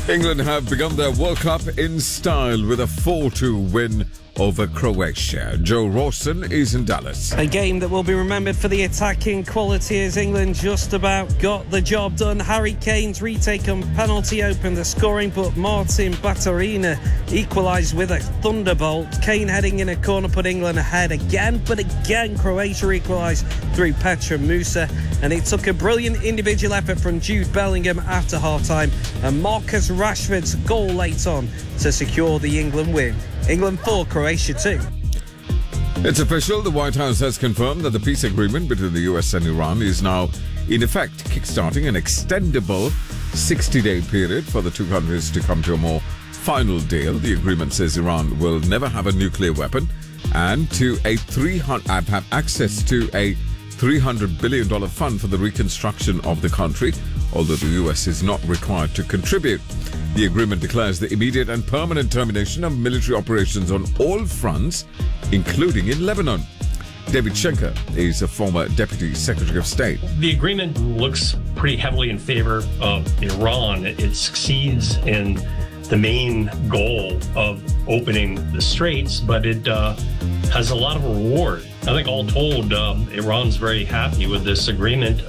England have begun their World Cup in style with a 4-2 win over Croatia. Joe Rawson is in Dallas. A game that will be remembered for the attacking quality as England just about got the job done. Harry Kane's retake on penalty opened the scoring, but Martin Baturina equalised with a thunderbolt. Kane heading in a corner put England ahead again, but again Croatia equalised through Petra Musa, and it took a brilliant individual effort from Jude Bellingham after half-time and Marcus Rashford's goal late on to secure the England win. England 4, Croatia 2. It's official. The White House has confirmed that the peace agreement between the US and Iran is now in effect, kickstarting an extendable 60-day period for the two countries to come to a more final deal. The agreement says Iran will never have a nuclear weapon and have access to a $300 billion fund for the reconstruction of the country, although the US is not required to contribute. The agreement declares the immediate and permanent termination of military operations on all fronts, including in Lebanon. David Schenker is a former Deputy Secretary of State. The agreement looks pretty heavily in favor of Iran. It succeeds in the main goal of opening the straits, but it has a lot of reward. I think all told, Iran's very happy with this agreement,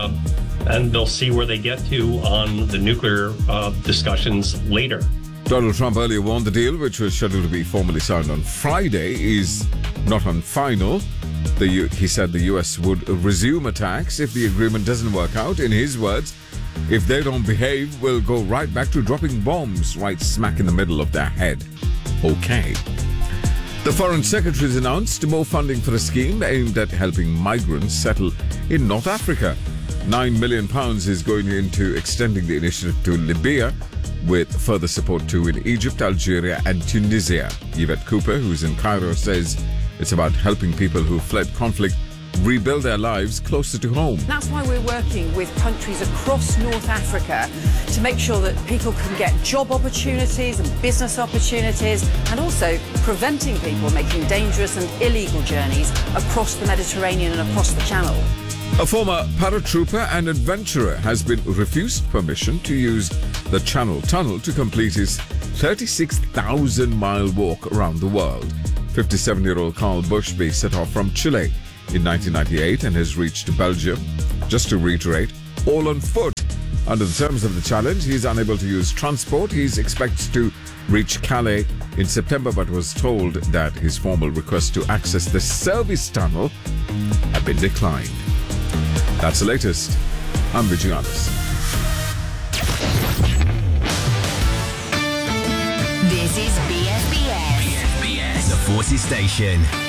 and they'll see where they get to on the nuclear discussions later. Donald Trump earlier warned the deal, which was scheduled to be formally signed on Friday, is not on final. He said the U.S. would resume attacks if the agreement doesn't work out. In his words, if they don't behave, we'll go right back to dropping bombs right smack in the middle of their head. Okay. The Foreign Secretary has announced more funding for a scheme aimed at helping migrants settle in North Africa. £9 million is going into extending the initiative to Libya, with further support too in Egypt, Algeria and Tunisia. Yvette Cooper, who's in Cairo, says it's about helping people who fled conflict rebuild their lives closer to home. That's why we're working with countries across North Africa to make sure that people can get job opportunities and business opportunities, and also preventing people making dangerous and illegal journeys across the Mediterranean and across the Channel. A former paratrooper and adventurer has been refused permission to use the Channel Tunnel to complete his 36,000-mile walk around the world. 57-year-old Carl Bushby set off from Chile in 1998 and has reached Belgium. Just to reiterate, all on foot. Under the terms of the challenge, he is unable to use transport. He expects to reach Calais in September, but was told that his formal request to access the service tunnel had been declined. That's the latest. I'm Vijay Adas. This is BFBS. The Forces Station.